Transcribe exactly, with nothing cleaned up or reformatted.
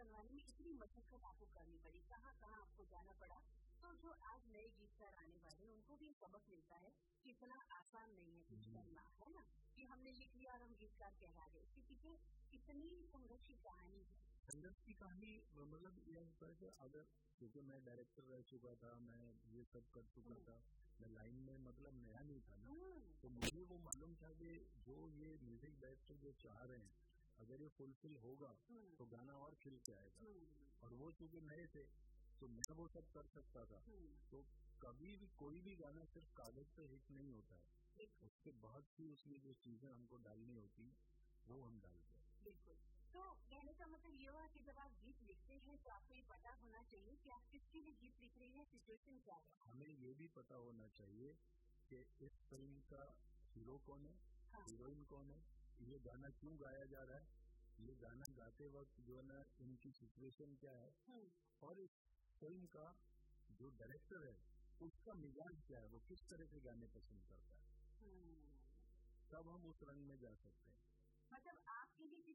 बनवाने में इतनी मशक्कत आपको करनी पड़ी, कहाँ कहाँ आपको जाना पड़ा, तो जो आज नए गीतकार आने वाले हैं उनको भी सबक मिलता है कि इतना आसान नहीं है कुछ करना, है ना, कि हमने लिख लिया और हम गीतकार कहला गए। इसके पीछे इतनी संघर्ष की कहानी है। संघर्ष की कहानी मतलब ये होता है कि अगर क्योंकि मैं डायरेक्टर रह चुका था, मैं ये सब कर चुका था, मैं लाइन में मतलब नया नहीं था ना, तो मुझे वो मालूम था कि जो ये म्यूजिक डायरेक्टर जो चाह रहे हैं अगर ये फुलफिल होगा तो गाना और खिल के आएगा, और वो चूंकि नए थे तो मैं वो सब कर सकता था। तो कभी भी कोई भी गाना सिर्फ कागज पे हिट नहीं होता है, उसके बहुत सी उसमें जो चीजें हमको डालनी होती वो हम डालते हैं। बिल्कुल। तो कहने का मतलब ये हुआ कि जब आप गीत लिखते हैं तो आपको ये पता होना चाहिए कि आप किसके लिए गीत लिख रहे हैं, सिचुएशन क्या है। हमें ये भी पता होना चाहिए कि इस फिल्म का हीरो कौन है, हाँ। हीरोइन कौन है, ये गाना क्यों गाया जा रहा है, ये गाना गाते वक्त जो है ना इनकी सिचुएशन क्या है, और इस फिल्म का जो डायरेक्टर है उसका मिजाज क्या है, वो किस तरह के गाने पसंद करता है, तब हम उस रंग में जा सकते हैं। मतलब आपके लिए